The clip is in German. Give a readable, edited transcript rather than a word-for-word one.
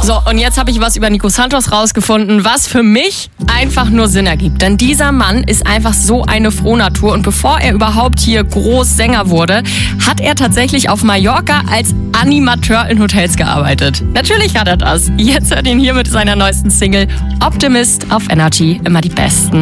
So, und jetzt habe ich was über Nico Santos rausgefunden, was für mich einfach nur Sinn ergibt. Denn dieser Mann ist einfach so eine Frohnatur. Und bevor er überhaupt hier groß Sänger wurde, hat er tatsächlich auf Mallorca als Animateur in Hotels gearbeitet. Natürlich hat er das. Jetzt hört ihn hier mit seiner neuesten Single Optimist auf Energy. Immer die Besten.